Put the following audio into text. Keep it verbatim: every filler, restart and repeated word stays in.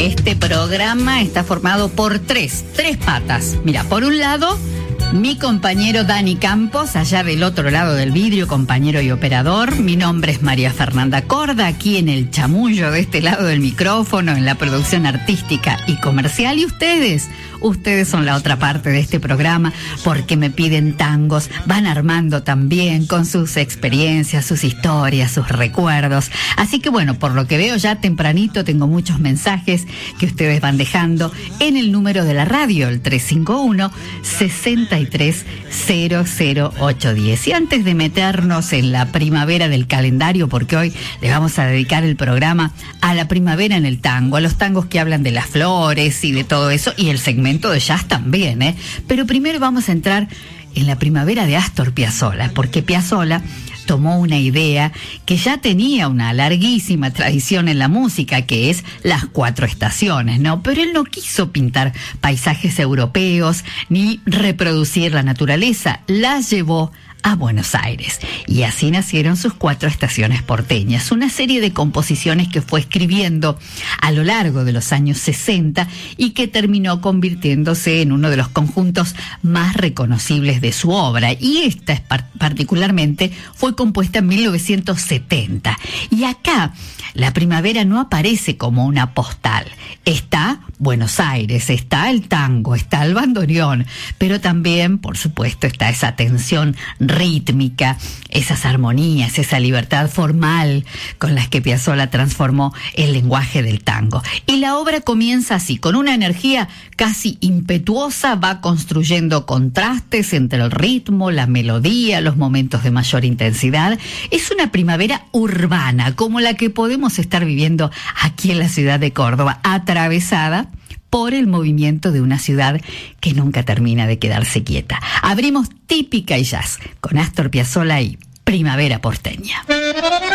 Este programa está formado por tres, tres patas. Mira, por un lado, mi compañero Dani Campos, allá del otro lado del vidrio, compañero y operador. Mi nombre es María Fernanda Corda, aquí en el chamullo de este lado del micrófono, en la producción artística y comercial. Y ustedes, ustedes son la otra parte de este programa, porque me piden tangos, van armando también con sus experiencias, sus historias, sus recuerdos. Así que bueno, por lo que veo ya tempranito tengo muchos mensajes que ustedes van dejando en el número de la radio, el tres cinco uno, sesenta y tres cero cero ocho diez. Y antes de meternos en la primavera del calendario, porque hoy le vamos a dedicar el programa a la primavera en el tango, a los tangos que hablan de las flores y de todo eso, y el segmento de jazz también, ¿eh? Pero primero vamos a entrar en la primavera de Astor Piazzolla, porque Piazzolla tomó una idea que ya tenía una larguísima tradición en la música, que es las cuatro estaciones, ¿no? Pero él no quiso pintar paisajes europeos ni reproducir la naturaleza, la llevó a Buenos Aires. Y así nacieron sus cuatro estaciones porteñas, una serie de composiciones que fue escribiendo a lo largo de los años sesenta y que terminó convirtiéndose en uno de los conjuntos más reconocibles de su obra. Y esta es par- particularmente fue compuesta en mil novecientos setenta. Y acá la primavera no aparece como una postal. Está Buenos Aires, está el tango, está el bandoneón, pero también, por supuesto, está esa tensión rítmica, esas armonías, esa libertad formal con las que Piazzolla transformó el lenguaje del tango. Y la obra comienza así, con una energía casi impetuosa, va construyendo contrastes entre el ritmo, la melodía, los momentos de mayor intensidad. Es una primavera urbana, como la que podemos estar viviendo aquí en la ciudad de Córdoba, atravesada por el movimiento de una ciudad que nunca termina de quedarse quieta. Abrimos Típica y Jazz con Astor Piazzolla y Primavera Porteña.